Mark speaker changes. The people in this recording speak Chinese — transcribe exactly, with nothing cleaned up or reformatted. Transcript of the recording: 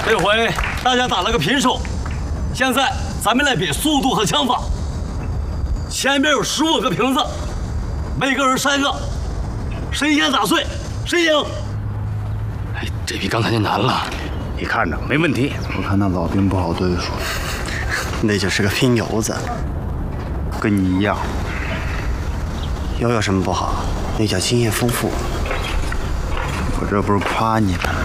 Speaker 1: 这回大家打了个平手，现在咱们来比速度和枪法。前面有十五个瓶子，每个人三个，谁先打碎谁赢。
Speaker 2: 哎，这比刚才那难了。
Speaker 3: 你看着没问题。
Speaker 4: 我看那老兵不好对付，
Speaker 5: 那就是个拼油子，
Speaker 4: 跟你一样。
Speaker 5: 油有什么不好？那叫经验丰富。
Speaker 4: 我这不是夸你呢。